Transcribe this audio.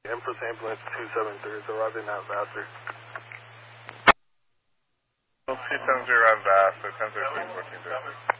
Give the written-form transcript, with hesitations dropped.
Empress Ambulance 273 is arriving at Vassar. 270 arrived Vassar, 1013, 14 there.